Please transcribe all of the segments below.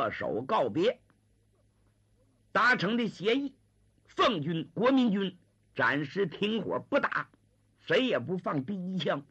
握手告别，达成的协议，奉军国民军暂时停火不打，谁也不放第一枪。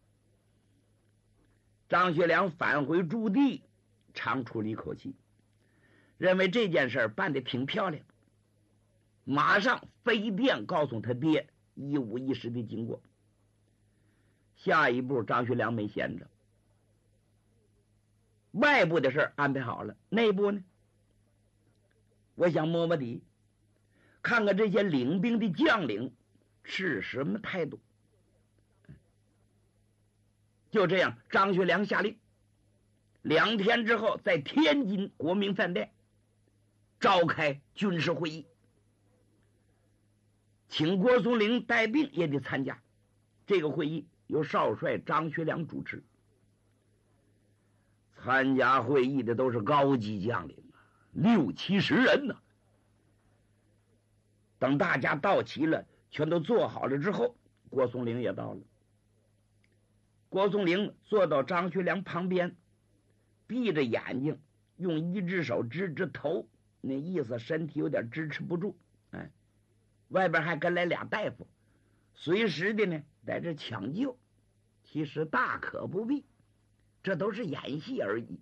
张学良返回驻地，长出了一口气，认为这件事办得挺漂亮，马上飞电告诉他爹一五一十的经过。下一步张学良没闲着，外部的事安排好了，内部呢，我想摸摸底，看看这些领兵的将领是什么态度。就这样，张学良下令，2天之后在天津国民饭店召开军事会议，请郭松龄带病也得参加。这个会议由少帅张学良主持，参加会议的都是高级将领，60、70人呢。等大家到齐了，全都坐好了之后，郭松龄也到了。郭松龄坐到张学良旁边，闭着眼睛，用一只手支着头，那意思身体有点支持不住。外边还跟来俩大夫，随时的呢在这抢救。其实大可不必，这都是演戏而已。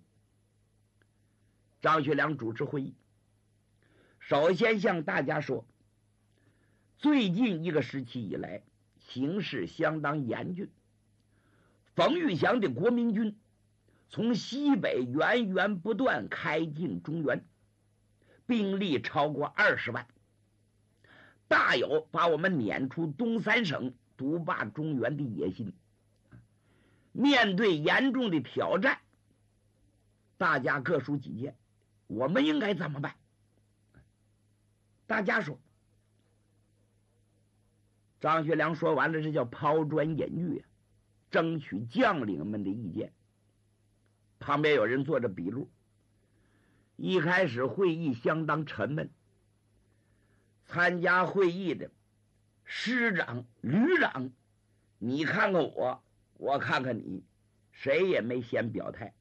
张学良主持会议，首先向大家说，最近一个时期以来，形势相当严峻。冯玉祥的国民军从西北源源不断开进中原，兵力超过20万，大有把我们撵出东三省独霸中原的野心。面对严重的挑战，大家各抒己见，我们应该怎么办？大家说。张学良说完了，这叫抛砖引玉啊，争取将领们的意见。旁边有人做着笔录。一开始会议相当沉闷，参加会议的师长、旅长，你看看我，我看看你，谁也没先表态。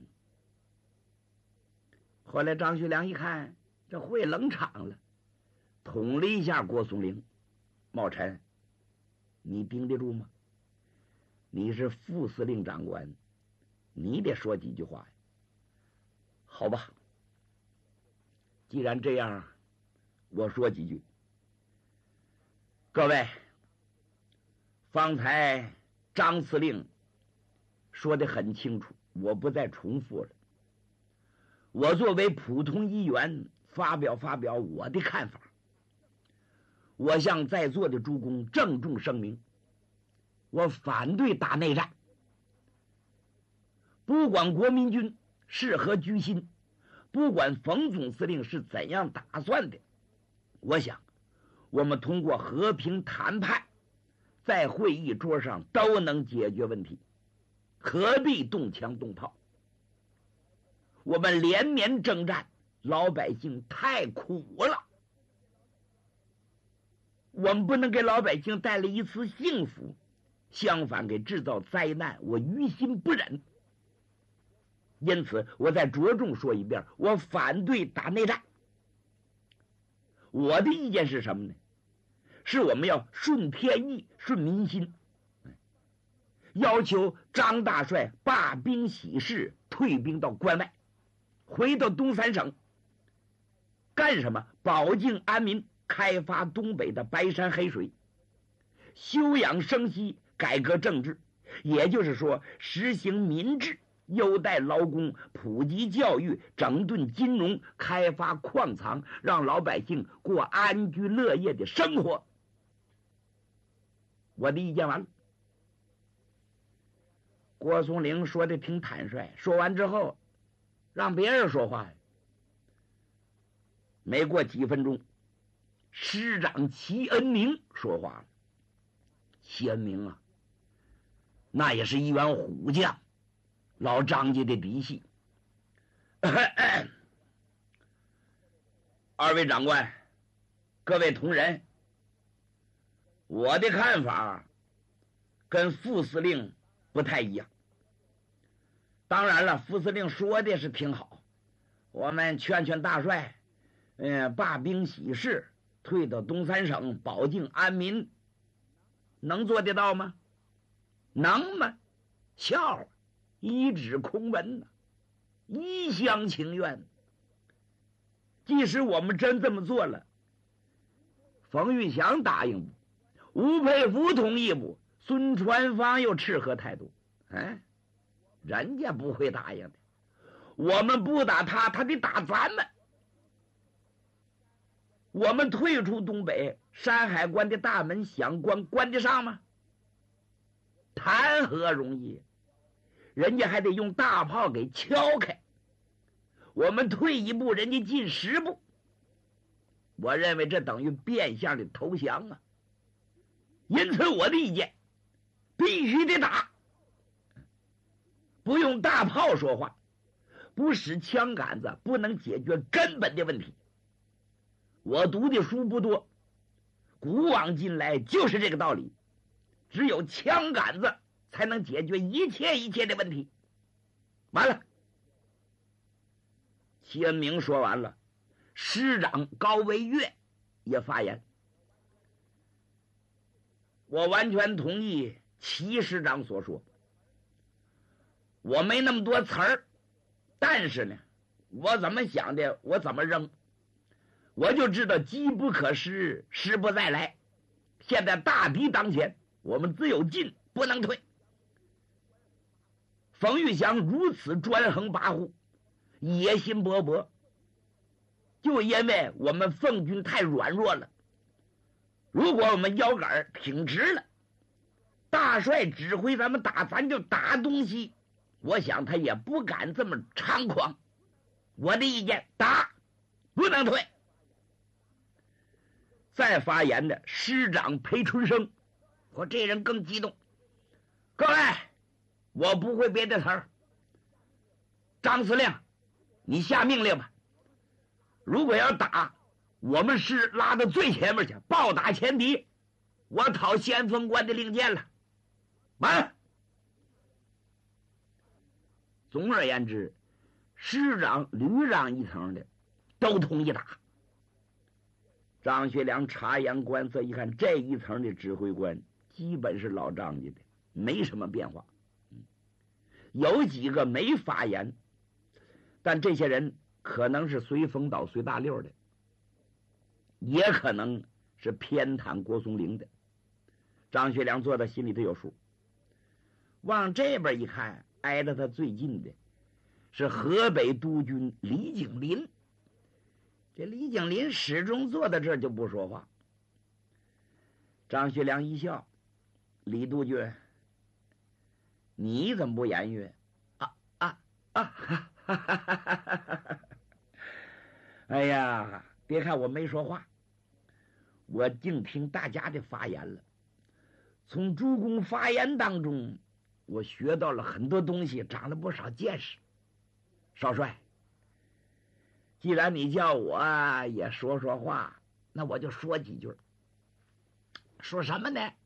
后来张学良一看这会冷场了，捅了一下郭松龄：茂臣，你盯得住吗？你是副司令长官，你得说几句话呀。好吧，既然这样，我说几句。各位，方才张司令说得很清楚，我不再重复了。我作为普通议员，发表我的看法。我向在座的诸公郑重声明，我反对打内战。不管国民军是何居心，不管冯总司令是怎样打算的，我想我们通过和平谈判，在会议桌上都能解决问题，何必动枪动炮？我们连年征战，老百姓太苦了，我们不能给老百姓带来一次幸福，相反给制造灾难，我于心不忍。因此我再着重说一遍，我反对打内战。我的意见是什么呢？是我们要顺天意，顺民心，要求张大帅罢兵息事，退兵到关外，回到东三省干什么？保境安民，开发东北的白山黑水，休养生息，改革政治，也就是说实行民治，优待劳工，普及教育，整顿金融，开发矿藏，让老百姓过安居乐业的生活。我的意见完了。郭松龄说的挺坦率，说完之后让别人说话。没过几分钟，师长齐恩明说话了。齐恩明啊，那也是一员虎将，老张家的嫡系。二位长官，各位同仁，我的看法跟副司令不太一样。当然了，副司令说的是挺好， 我们劝劝大帅，罢兵息事，退到东三省，保境安民，能做得到吗？能吗？笑话，一纸空文呐，一厢情愿。即使我们真这么做了，冯玉祥答应不？吴佩孚同意不？孙传芳又持何态度？人家不会答应的。我们不打他，他得打咱们。我们退出东北，山海关的大门想关得上吗？谈何容易？人家还得用大炮给敲开。我们退一步，人家进10步。我认为这等于变相的投降啊！因此我的意见，必须得打，不用大炮说话，不使枪杆子，不能解决根本的问题。我读的书不多，古往今来就是这个道理，只有枪杆子才能解决一切的问题。完了，齐恩明说完了，师长高维岳也发言。我完全同意齐师长所说，我没那么多词儿，但是呢，我怎么想的，我怎么扔。我就知道机不可失，时不再来。现在大敌当前，我们只有进，不能退。冯玉祥如此专横跋扈，野心勃勃，就因为我们奉军太软弱了。如果我们腰杆挺直了，大帅指挥咱们打，咱就打东西，我想他也不敢这么猖狂。我的意见，打，不能退。再发言的师长裴春生，我这人更激动。各位，我不会别的词儿。张司令，你下命令吧。如果要打，我们是拉到最前面去，暴打前敌。我讨先锋官的令箭了。完了。总而言之，师长、旅长一层的都同意打。张学良察言观色一看，这一层的指挥官基本是老张家的，没什么变化。有几个没发言，但这些人可能是随风倒随大溜的，也可能是偏袒郭松龄的。张学良做到心里头有数。往这边一看，挨着他最近的是河北督军李景林。这李景林始终坐在这儿就不说话。张学良一笑：“李督军，你怎么不言语？”哎呀，别看我没说话，我净听大家的发言了。从诸公发言当中，我学到了很多东西，长了不少见识。少帅，既然你叫我也说说话，那我就说几句。说什么呢？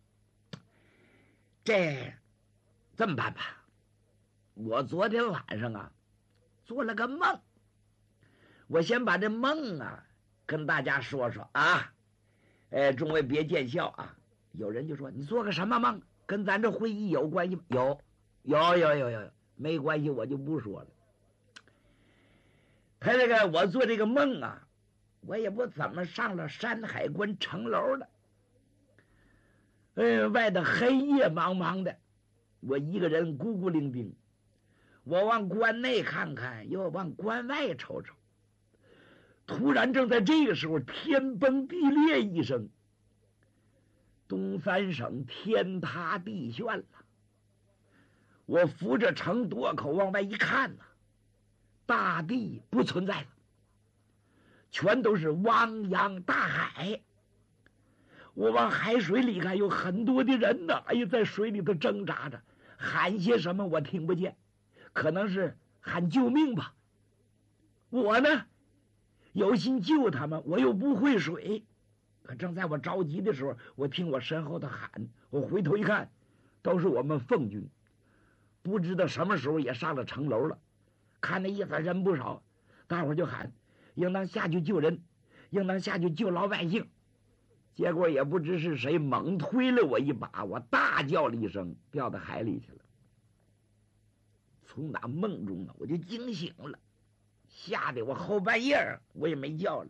这么办吧，我昨天晚上做了个梦，我先把这梦跟大家说说啊。众位别见笑啊。有人就说，你做个什么梦，跟咱这会议有关系吗？有，没关系，我就不说了。他这个我做这个梦我也不怎么上了山海关城楼了。外头黑夜茫茫的，我一个人孤孤零零。我往关内看看，又往关外瞅瞅。突然正在这个时候，天崩地裂一声，东三省天塌地陷了。我扶着城垛口往外一看大地不存在了，全都是汪洋大海。我往海水里看，有很多的人在水里头挣扎着，喊些什么我听不见，可能是喊救命吧。我呢，有心救他们，我又不会水。可正在我着急的时候，我听我身后的喊，我回头一看，都是我们奉军，不知道什么时候也上了城楼了。看那意思人不少， 大伙就喊应当下去救人，应当下去救老百姓。结果也不知是谁猛推了我一把，我大叫了一声，掉到海里去了。从那梦中我就惊醒了，吓得我后半夜我也没叫了。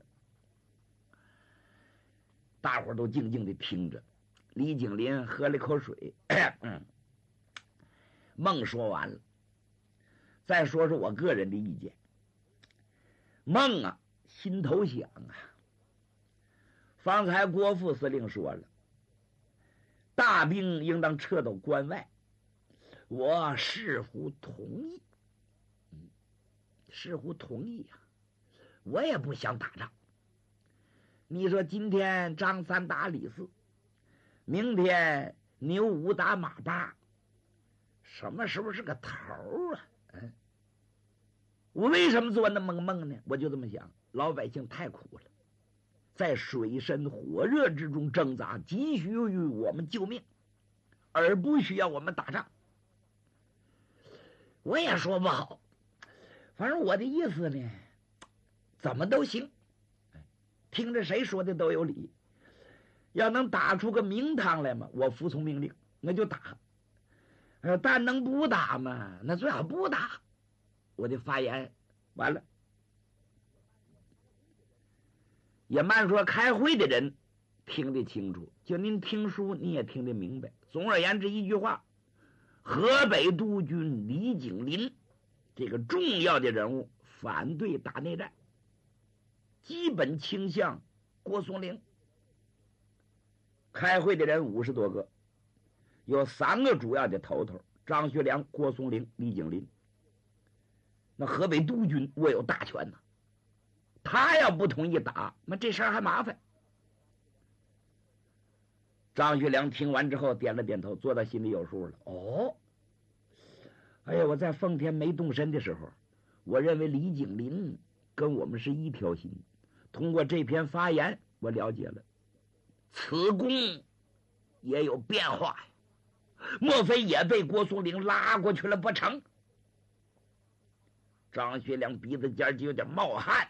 大伙都静静地听着。李景林喝了口水，梦说完了，再说说我个人的意见。梦啊，心头想啊，方才郭副司令说了，大兵应当撤到关外，我似乎同意，似乎同意呀。我也不想打仗。你说今天张三打李四，明天牛五打马八，什么时候是个头啊？我为什么做那么个梦呢？我就这么想，老百姓太苦了，在水深火热之中挣扎，急需于我们救命，而不需要我们打仗。我也说不好，反正我的意思呢，怎么都行，听着谁说的都有理。要能打出个名堂来嘛，我服从命令，那就打。但能不打嘛，那最好不打。我的发言完了。也慢说开会的人听得清楚，就您听书你也听得明白。总而言之一句话，河北督军李景林这个重要的人物反对打内战，基本倾向郭松龄。开会的人50多个，有3个主要的头头，张学良、郭松龄、李景林。那河北督军握有大权呐，他要不同意打，那这事儿还麻烦。张学良听完之后点了点头，做到心里有数了。哦，哎呀，我在奉天没动身的时候，我认为李景林跟我们是一条心。通过这篇发言，我了解了，此公也有变化呀，莫非也被郭松龄拉过去了不成？张学良鼻子尖就有点冒汗，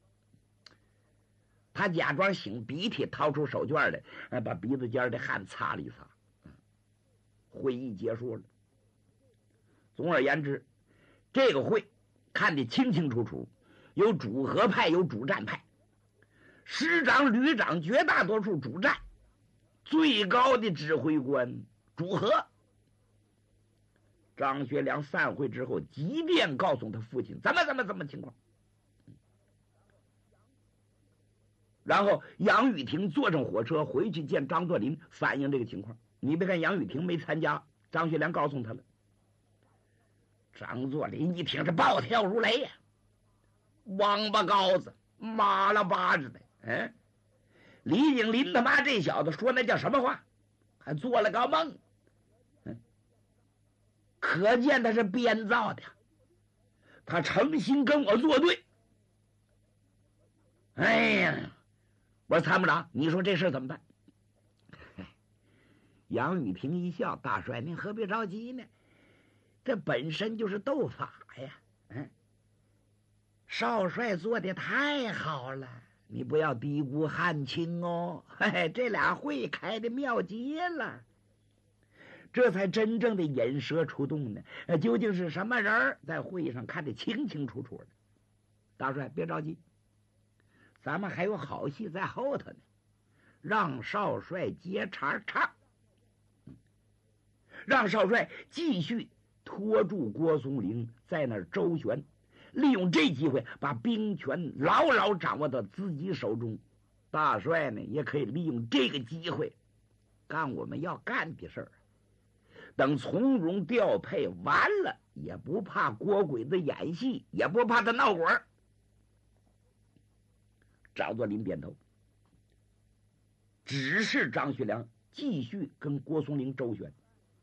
他假装擤鼻涕，掏出手绢来，把鼻子尖的汗擦了一擦。会议结束了。总而言之，这个会看得清清楚楚，有主和派，有主战派，师长、旅长绝大多数主战，最高的指挥官主和。张学良散会之后，急电告诉他父亲怎么情况。然后杨雨婷坐上火车回去见张作霖，反映这个情况。你别看杨雨婷没参加，张学良告诉他了。张作霖一听是暴跳如雷呀，王八羔子，麻了巴子的。李景林他妈这小子说那叫什么话？还做了个梦。可见他是编造的，他诚心跟我作对。哎呀，我说参谋长，你说这事怎么办？杨雨婷一笑，大帅您何必着急呢？这本身就是斗法呀。少帅做的太好了，你不要低估汉卿哦。这俩会开的妙极了，这才真正的引蛇出洞呢。究竟是什么人，在会议上看得清清楚楚的。大帅别着急，咱们还有好戏在后头呢，让少帅接茬唱，让少帅继续拖住郭松龄在那儿周旋，利用这机会把兵权牢牢掌握到自己手中。大帅呢，也可以利用这个机会干我们要干的事儿。等从容调配完了，也不怕郭鬼子演戏，也不怕他闹鬼儿。张作霖点头，指示张学良继续跟郭松龄周旋。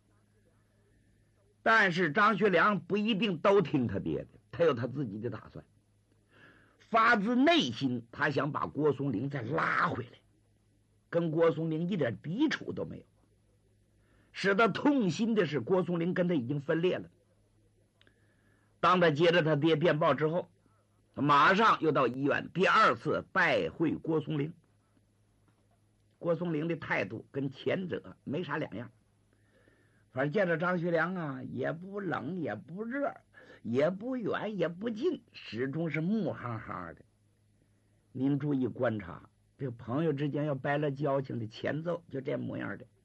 但是张学良不一定都听他爹的，他有他自己的打算。发自内心，他想把郭松龄再拉回来，跟郭松龄一点抵触都没有。使他痛心的是，郭松龄跟他已经分裂了。当他接着他爹电报之后， 马上又到医院，第二次拜会郭松龄。郭松龄的态度跟前者没啥两样，反正见着张学良啊，也不冷也不热，也不远也不近，始终是木哈哈的。您注意观察，这个朋友之间要掰了交情的前奏就这模样的。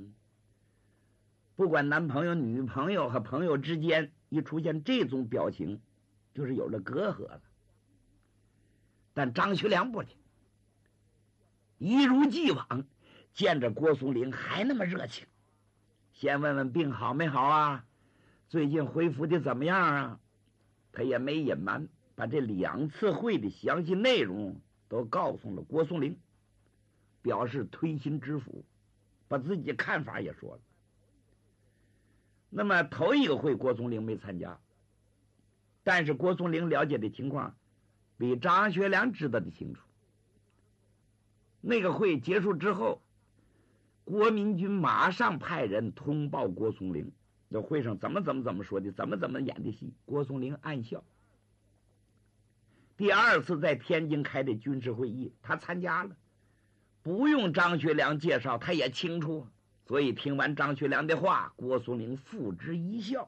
不管男朋友女朋友和朋友之间一出现这种表情，就是有了隔阂了。但张学良不听，一如既往，见着郭松龄还那么热情，先问问病好没好啊，最近恢复的怎么样啊。他也没隐瞒，把这2次会的详细内容都告诉了郭松龄，表示推心置腹，把自己看法也说了。那么头一个会郭松龄没参加，但是郭松龄了解的情况比张学良知道的清楚。那个会结束之后，郭明军马上派人通报郭松龄，这会上怎么说的，怎么演的戏。郭松龄暗笑。第二次在天津开的军事会议，他参加了，不用张学良介绍，他也清楚。所以听完张学良的话，郭松龄付之一笑。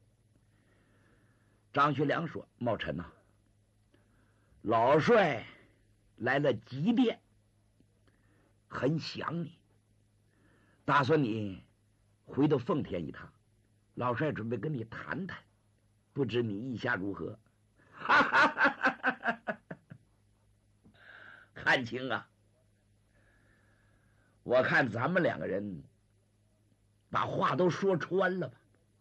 张学良说：“茂臣呐，老帅来了急便，很想你，打算你回到奉天一趟，老帅准备跟你谈谈，不知你意下如何？”哈哈哈哈哈！汉卿啊，我看咱们2个人把话都说穿了吧？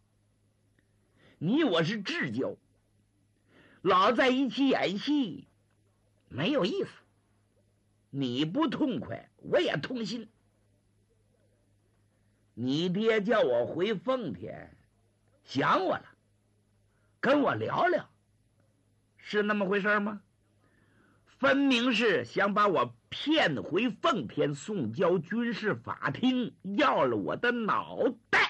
你我是至交，老在一起演戏没有意思，你不痛快我也痛心。你爹叫我回奉天，想我了，跟我聊聊，是那么回事吗？分明是想把我骗回奉天，送交军事法庭，要了我的脑袋。